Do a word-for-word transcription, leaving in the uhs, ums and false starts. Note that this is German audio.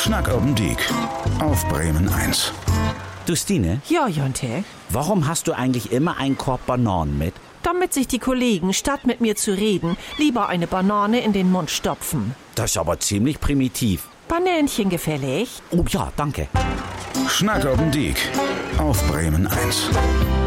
Schnack oben Diek auf Bremen eins. Du Stine, Ja, Jonte. warum hast du eigentlich immer einen Korb Bananen mit? Damit sich die Kollegen, statt mit mir zu reden, lieber eine Banane in den Mund stopfen. Das ist aber ziemlich primitiv. Banänchen gefällig? Oh ja, danke. Schnack oben Diek auf Bremen eins.